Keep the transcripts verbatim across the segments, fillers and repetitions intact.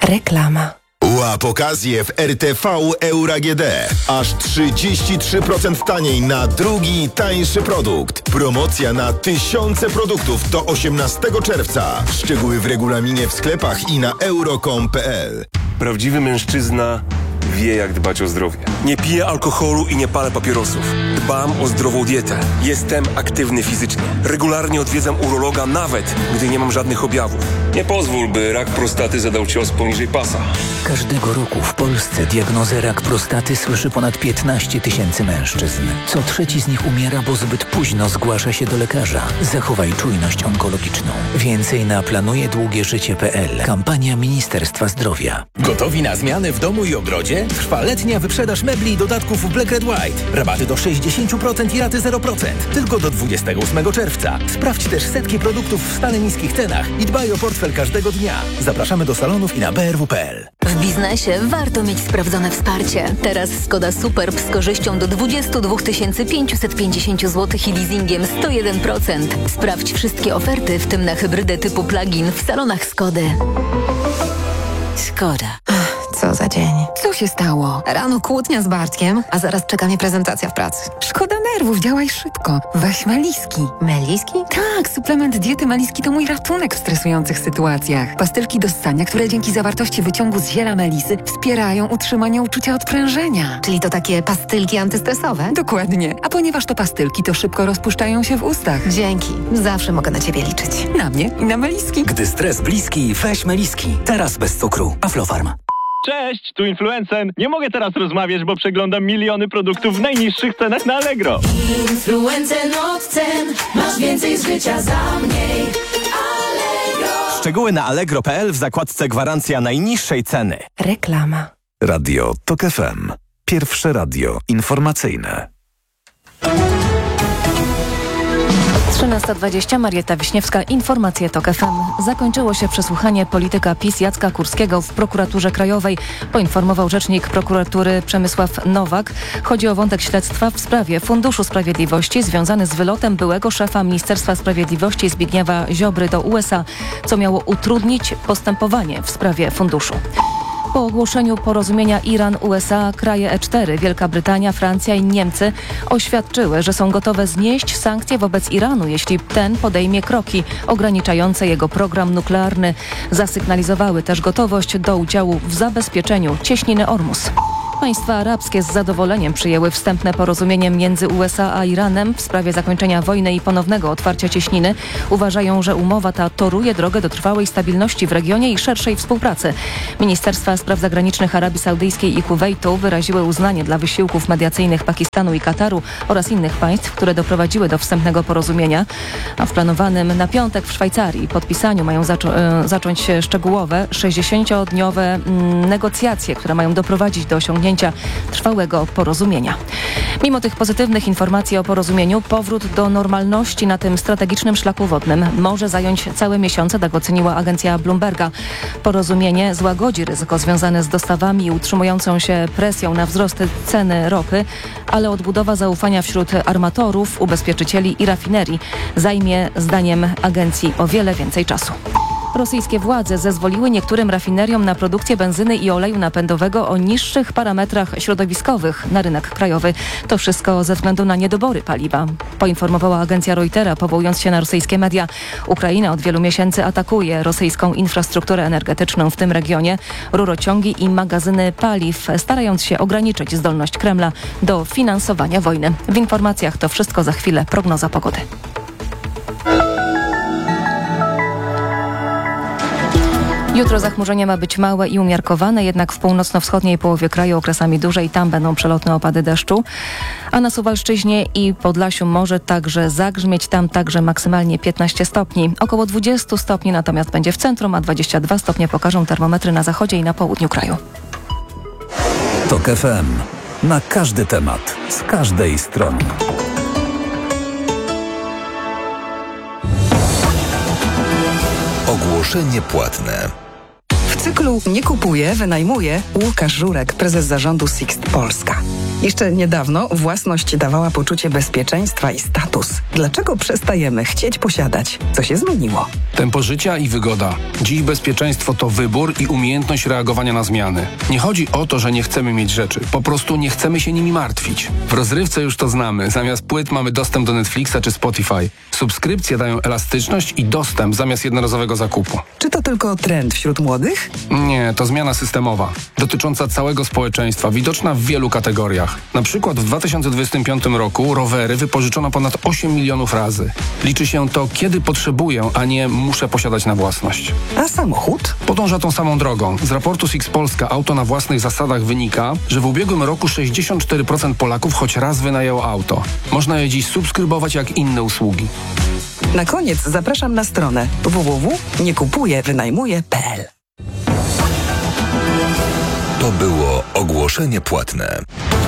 Reklama. Łap okazję w R T V Euro A G D. Aż trzydzieści trzy procent taniej na drugi, tańszy produkt. Promocja na tysiące produktów do osiemnastego czerwca. Szczegóły w regulaminie w sklepach i na euro kropka com kropka p l. Prawdziwy mężczyzna wie, jak dbać o zdrowie. Nie piję alkoholu i nie palę papierosów. Dbam o zdrową dietę. Jestem aktywny fizycznie. Regularnie odwiedzam urologa, nawet gdy nie mam żadnych objawów. Nie pozwól, by rak prostaty zadał cios poniżej pasa. Każdego roku w Polsce diagnozę rak prostaty słyszy ponad piętnaście tysięcy mężczyzn. Co trzeci z nich umiera, bo zbyt późno zgłasza się do lekarza. Zachowaj czujność onkologiczną. Więcej na planuje długie życie kropka p l. Kampania Ministerstwa Zdrowia. Gotowi na zmiany w domu i ogrodzie? Trwa letnia wyprzedaż mebli i dodatków w Black Red White. Rabaty do sześćdziesiąt procent i raty zero procent. Tylko do dwudziestego ósmego czerwca. Sprawdź też setki produktów w stale niskich cenach i dbaj o portfel każdego dnia. Zapraszamy do salonów i na b r w kropka p l. W biznesie warto mieć sprawdzone wsparcie. Teraz Skoda Superb z korzyścią do dwadzieścia dwa tysiące pięćset pięćdziesiąt złotych i leasingiem sto jeden procent. Sprawdź wszystkie oferty, w tym na hybrydę typu plug-in w salonach Skody. Skoda. Co za dzień. Co się stało? Rano kłótnia z Bartkiem, a zaraz czeka mnie prezentacja w pracy. Szkoda nerwów, działaj szybko. Weź Meliski. Meliski? Tak, suplement diety Meliski to mój ratunek w stresujących sytuacjach. Pastylki do ssania, które dzięki zawartości wyciągu z ziela melisy wspierają utrzymanie uczucia odprężenia. Czyli to takie pastylki antystresowe? Dokładnie. A ponieważ to pastylki, to szybko rozpuszczają się w ustach. Dzięki. Zawsze mogę na ciebie liczyć. Na mnie i na Meliski. Gdy stres bliski, weź Meliski. Teraz bez cukru. Aflofarm. Cześć, tu Influencen. Nie mogę teraz rozmawiać, bo przeglądam miliony produktów w najniższych cenach na Allegro. Influencen od cen. Masz więcej z życia za mniej. Allegro. Szczegóły na allegro kropka p l w zakładce gwarancja najniższej ceny. Reklama. Radio Tok F M. Pierwsze radio informacyjne. trzynasta dwadzieścia, Marieta Wiśniewska, informacje Tok F M. Zakończyło się przesłuchanie polityka PiS Jacka Kurskiego w prokuraturze krajowej, poinformował rzecznik prokuratury Przemysław Nowak. Chodzi o wątek śledztwa w sprawie Funduszu Sprawiedliwości związany z wylotem byłego szefa Ministerstwa Sprawiedliwości Zbigniewa Ziobry do U S A, co miało utrudnić postępowanie w sprawie funduszu. Po ogłoszeniu porozumienia Iran-U S A kraje E cztery, Wielka Brytania, Francja i Niemcy oświadczyły, że są gotowe znieść sankcje wobec Iranu, jeśli ten podejmie kroki ograniczające jego program nuklearny. Zasygnalizowały też gotowość do udziału w zabezpieczeniu cieśniny Ormus. Państwa arabskie z zadowoleniem przyjęły wstępne porozumienie między U S A a Iranem w sprawie zakończenia wojny i ponownego otwarcia cieśniny. Uważają, że umowa ta toruje drogę do trwałej stabilności w regionie i szerszej współpracy. Ministerstwa Spraw Zagranicznych Arabii Saudyjskiej i Kuwejtu wyraziły uznanie dla wysiłków mediacyjnych Pakistanu i Kataru oraz innych państw, które doprowadziły do wstępnego porozumienia. A w planowanym na piątek w Szwajcarii podpisaniu mają zaczą- e, zacząć się szczegółowe sześćdziesięciodniowe mm, negocjacje, które mają doprowadzić do osiągnięcia trwałego porozumienia. Mimo tych pozytywnych informacji o porozumieniu, powrót do normalności na tym strategicznym szlaku wodnym może zająć całe miesiące, tak oceniła agencja Bloomberga. Porozumienie złagodzi ryzyko związane z dostawami i utrzymującą się presją na wzrost ceny ropy, ale odbudowa zaufania wśród armatorów, ubezpieczycieli i rafinerii zajmie, zdaniem agencji, o wiele więcej czasu. Rosyjskie władze zezwoliły niektórym rafineriom na produkcję benzyny i oleju napędowego o niższych parametrach środowiskowych na rynek krajowy. To wszystko ze względu na niedobory paliwa, poinformowała agencja Reutera, powołując się na rosyjskie media. Ukraina od wielu miesięcy atakuje rosyjską infrastrukturę energetyczną w tym regionie, rurociągi i magazyny paliw, starając się ograniczyć zdolność Kremla do finansowania wojny. W informacjach to wszystko, za chwilę prognoza pogody. Jutro zachmurzenie ma być małe i umiarkowane, jednak w północno-wschodniej połowie kraju okresami duże i tam będą przelotne opady deszczu. A na Suwalszczyźnie i Podlasiu może także zagrzmieć, tam także maksymalnie piętnaście stopni. Około dwadzieścia stopni natomiast będzie w centrum, a dwadzieścia dwa stopnie pokażą termometry na zachodzie i na południu kraju. Tok F M. Na każdy temat, z każdej strony. Ogłoszenie płatne. W cyklu Nie kupuję, wynajmuję Łukasz Żurek, prezes zarządu Sixt Polska. Jeszcze niedawno własność dawała poczucie bezpieczeństwa i status. Dlaczego przestajemy chcieć posiadać? Co się zmieniło? Tempo życia i wygoda. Dziś bezpieczeństwo to wybór i umiejętność reagowania na zmiany. Nie chodzi o to, że nie chcemy mieć rzeczy. Po prostu nie chcemy się nimi martwić. W rozrywce już to znamy. Zamiast płyt mamy dostęp do Netflixa czy Spotify. Subskrypcje dają elastyczność i dostęp zamiast jednorazowego zakupu. Czy to tylko trend wśród młodych? Nie, to zmiana systemowa. Dotycząca całego społeczeństwa, widoczna w wielu kategoriach. Na przykład w dwa tysiące dwudziestym piątym roku rowery wypożyczono ponad osiem milionów razy. Liczy się to, kiedy potrzebuję, a nie muszę posiadać na własność. A samochód? Podąża tą samą drogą. Z raportu Sixt Polska Auto na własnych zasadach wynika, że w ubiegłym roku sześćdziesiąt cztery procent Polaków choć raz wynajęło auto. Można je dziś subskrybować jak inne usługi. Na koniec zapraszam na stronę w w w kropka nie kupuję wynajmuję kropka p l. To było ogłoszenie płatne.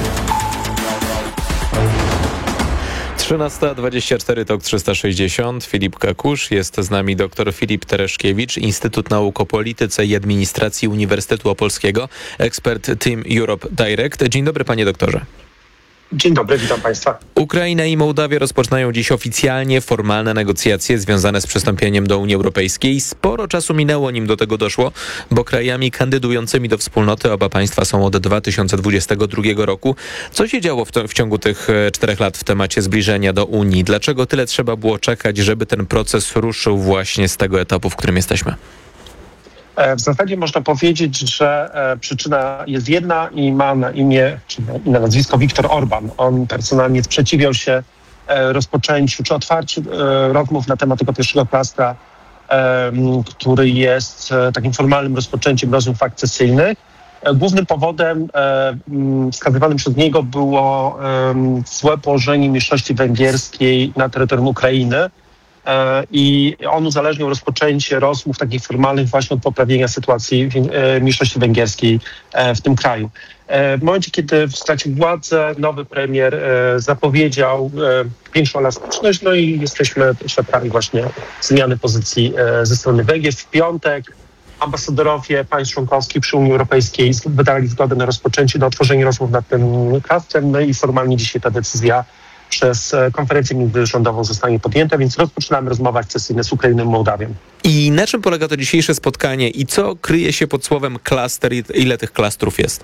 trzynasta dwadzieścia cztery, tok trzysta sześćdziesiąt. Filip Kakusz, jest z nami dr Filip Tereszkiewicz, Instytut Nauk o Polityce i Administracji Uniwersytetu Opolskiego, ekspert Team Europe Direct. Dzień dobry, panie doktorze. Dzień dobry, witam państwa. Ukraina i Mołdawia rozpoczynają dziś oficjalnie formalne negocjacje związane z przystąpieniem do Unii Europejskiej. Sporo czasu minęło, nim do tego doszło, bo krajami kandydującymi do wspólnoty oba państwa są od dwa tysiące dwudziestego drugiego roku. Co się działo w, to, w ciągu tych czterech lat w temacie zbliżenia do Unii? Dlaczego tyle trzeba było czekać, żeby ten proces ruszył właśnie z tego etapu, w którym jesteśmy? W zasadzie można powiedzieć, że przyczyna jest jedna i ma na imię, czy na nazwisko Viktor Orban. On personalnie sprzeciwiał się rozpoczęciu czy otwarciu rozmów na temat tego pierwszego klastra, który jest takim formalnym rozpoczęciem rozmów akcesyjnych. Głównym powodem wskazywanym przez niego było złe położenie mniejszości węgierskiej na terytorium Ukrainy. I on uzależniał rozpoczęcie rozmów takich formalnych właśnie od poprawienia sytuacji mniejszości węgierskiej w tym kraju. W momencie, kiedy stracił władzę, nowy premier zapowiedział większą elastyczność, no i jesteśmy świadkami właśnie zmiany pozycji ze strony Węgier. W piątek ambasadorowie państw członkowskich przy Unii Europejskiej wydali zgodę na rozpoczęcie, na otworzenie rozmów nad tym klastrem, no i formalnie dzisiaj ta decyzja przez konferencję międzyrządową zostanie podjęta, więc rozpoczynamy rozmowy akcesyjne z Ukrainą i Mołdawią. I na czym polega to dzisiejsze spotkanie i co kryje się pod słowem klaster i ile tych klastrów jest?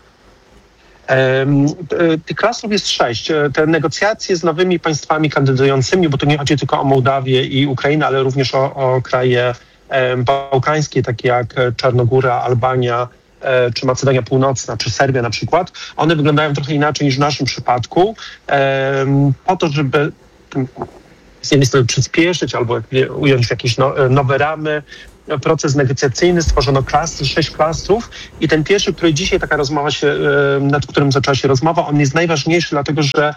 Um, tych klastrów jest sześć. Te negocjacje z nowymi państwami kandydującymi, bo to nie chodzi tylko o Mołdawię i Ukrainę, ale również o, o kraje um, bałkańskie, takie jak Czarnogóra, Albania, czy Macedonia Północna, czy Serbia na przykład, one wyglądają trochę inaczej niż w naszym przypadku, po to, żeby z jednej strony przyspieszyć albo ująć w jakieś nowe ramy proces negocjacyjny. Stworzono klastry, sześć klastrów i ten pierwszy, który dzisiaj taka rozmowa się, nad którym zaczęła się rozmowa, on jest najważniejszy, dlatego że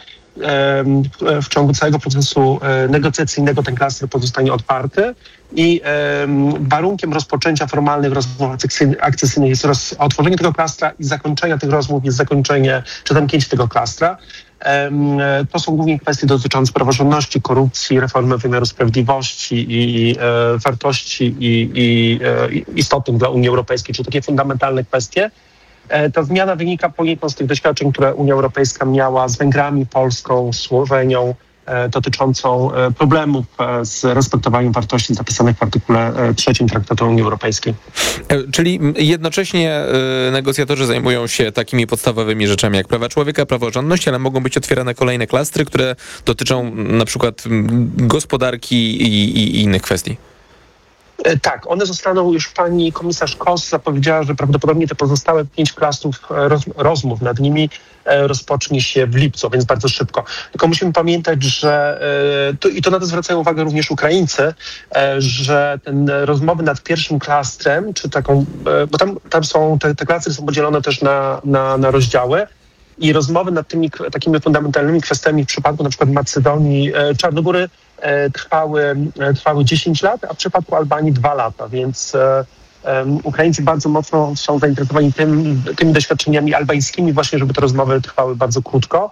w ciągu całego procesu negocjacyjnego ten klaster pozostanie otwarty i warunkiem rozpoczęcia formalnych rozmów akcesyjnych jest roz, otworzenie tego klastra i zakończenia tych rozmów jest zakończenie czy zamknięcie tego klastra. To są głównie kwestie dotyczące praworządności, korupcji, reformy wymiaru sprawiedliwości i e, wartości i, i e, istotnych dla Unii Europejskiej, czyli takie fundamentalne kwestie. E, ta zmiana wynika poniekąd z tych doświadczeń, które Unia Europejska miała z Węgrami, Polską, Słowenią, e, dotyczącą e, problemów e, z respektowaniem wartości zapisanych w artykule e, trzecim Traktatu Unii Europejskiej. E, czyli jednocześnie e, negocjatorzy zajmują się takimi podstawowymi rzeczami jak prawa człowieka, praworządność, ale mogą być otwierane kolejne klastry, które dotyczą na przykład gospodarki i, i, i innych kwestii. Tak, one zostaną, już pani komisarz Kos zapowiedziała, że prawdopodobnie te pozostałe pięć klastrów roz, rozmów nad nimi rozpocznie się w lipcu, więc bardzo szybko. Tylko musimy pamiętać, że to, i to na to zwracają uwagę również Ukraińcy, że ten rozmowy nad pierwszym klastrem, czy taką, bo tam, tam są, te, te klastry są podzielone też na, na, na rozdziały, i rozmowy nad tymi takimi fundamentalnymi kwestiami w przypadku na przykład Macedonii, Czarnogóry trwały, trwały dziesięć lat, a w przypadku Albanii dwa lata, więc um, Ukraińcy bardzo mocno są zainteresowani tym, tymi doświadczeniami albańskimi właśnie, żeby te rozmowy trwały bardzo krótko.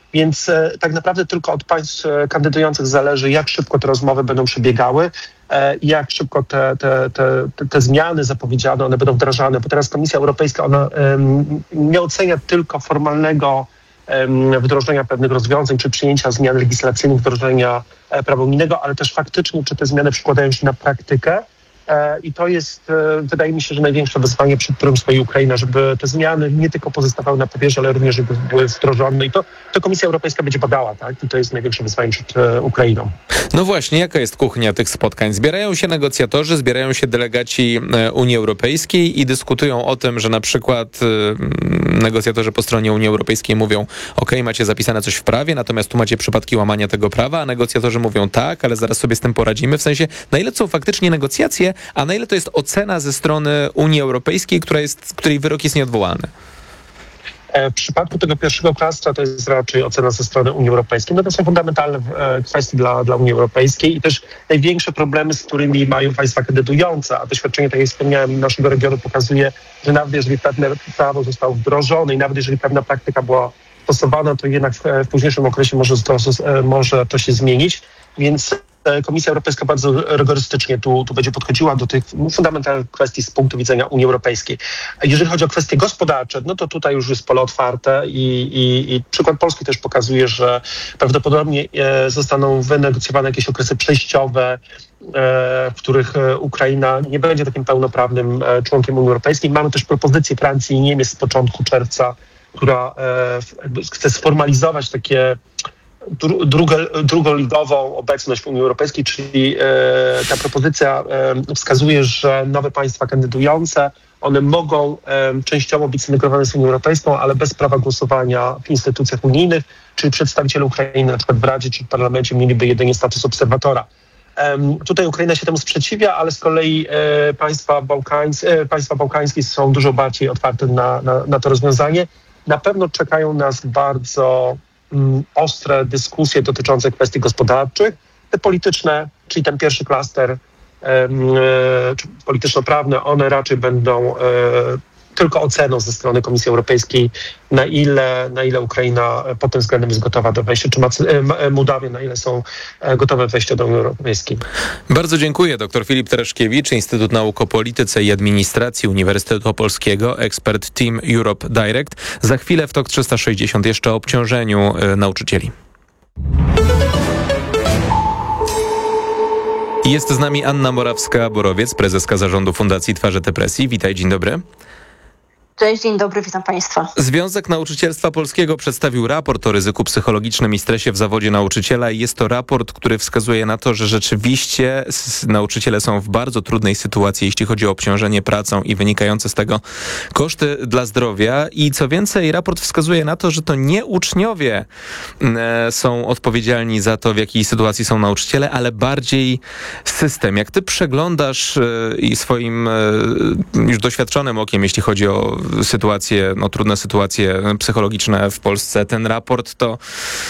Więc e, tak naprawdę tylko od państw e, kandydujących zależy, jak szybko te rozmowy będą przebiegały e, i jak szybko te, te, te, te, te zmiany zapowiedziane, one będą wdrażane. Bo teraz Komisja Europejska, ona em, nie ocenia tylko formalnego em, wdrożenia pewnych rozwiązań, czy przyjęcia zmian legislacyjnych, wdrożenia e, prawa unijnego, ale też faktycznie, czy te zmiany przekładają się na praktykę. I to jest, wydaje mi się, że największe wyzwanie, przed którym stoi Ukraina, żeby te zmiany nie tylko pozostawały na papierze, ale również żeby były wdrożone. I to, to Komisja Europejska będzie badała, tak? I to jest największe wyzwanie przed Ukrainą. No właśnie, jaka jest kuchnia tych spotkań? Zbierają się negocjatorzy, zbierają się delegaci Unii Europejskiej i dyskutują o tym, że na przykład negocjatorzy po stronie Unii Europejskiej mówią, ok, macie zapisane coś w prawie, natomiast tu macie przypadki łamania tego prawa, a negocjatorzy mówią tak, ale zaraz sobie z tym poradzimy. W sensie, na ile są faktycznie negocjacje, a na ile to jest ocena ze strony Unii Europejskiej, która jest, której wyrok jest nieodwołalny? W przypadku tego pierwszego klastra to jest raczej ocena ze strony Unii Europejskiej. No to są fundamentalne kwestie dla, dla Unii Europejskiej i też największe problemy, z którymi mają państwa kandydujące, a doświadczenie, tak jak wspomniałem, naszego regionu pokazuje, że nawet jeżeli pewne prawo zostało wdrożone i nawet jeżeli pewna praktyka była stosowana, to jednak w, w późniejszym okresie może to, może to się zmienić, więc Komisja Europejska bardzo rygorystycznie tu, tu będzie podchodziła do tych fundamentalnych kwestii z punktu widzenia Unii Europejskiej. A jeżeli chodzi o kwestie gospodarcze, no to tutaj już jest pole otwarte i, i, i przykład Polski też pokazuje, że prawdopodobnie e, zostaną wynegocjowane jakieś okresy przejściowe, e, w których Ukraina nie będzie takim pełnoprawnym e, członkiem Unii Europejskiej. Mamy też propozycję Francji i Niemiec z początku czerwca, która e, chce sformalizować takie Druga, drugoligową obecność w Unii Europejskiej, czyli e, ta propozycja e, wskazuje, że nowe państwa kandydujące, one mogą e, częściowo być zintegrowane z Unią Europejską, ale bez prawa głosowania w instytucjach unijnych, czyli przedstawiciele Ukrainy na przykład w Radzie czy w Parlamencie mieliby jedynie status obserwatora. E, tutaj Ukraina się temu sprzeciwia, ale z kolei e, państwa, bałkańs, e, państwa bałkańskie są dużo bardziej otwarte na, na, na to rozwiązanie. Na pewno czekają nas bardzo ostre dyskusje dotyczące kwestii gospodarczych. Te polityczne, czyli ten pierwszy klaster e, polityczno-prawne, one raczej będą e, tylko oceną ze strony Komisji Europejskiej, na ile, na ile Ukraina pod tym względem jest gotowa do wejścia, czy Mołdawia, na ile są gotowe wejścia do Unii Europejskiej. Bardzo dziękuję. Dr Filip Tereszkiewicz, Instytut Nauk o Polityce i Administracji Uniwersytetu Opolskiego, ekspert Team Europe Direct. Za chwilę w TOK trzysta sześćdziesiąt jeszcze o obciążeniu y, nauczycieli. Jest z nami Anna Morawska-Borowiec, prezeska zarządu Fundacji Twarze Depresji. Witaj, dzień dobry. Cześć, dzień dobry, witam Państwa. Związek Nauczycielstwa Polskiego przedstawił raport o ryzyku psychologicznym i stresie w zawodzie nauczyciela i jest to raport, który wskazuje na to, że rzeczywiście nauczyciele są w bardzo trudnej sytuacji, jeśli chodzi o obciążenie pracą i wynikające z tego koszty dla zdrowia. I co więcej, raport wskazuje na to, że to nie uczniowie e, są odpowiedzialni za to, w jakiej sytuacji są nauczyciele, ale bardziej system. Jak ty przeglądasz e, i swoim e, już doświadczonym okiem, jeśli chodzi o sytuacje, no trudne sytuacje psychologiczne w Polsce, ten raport, to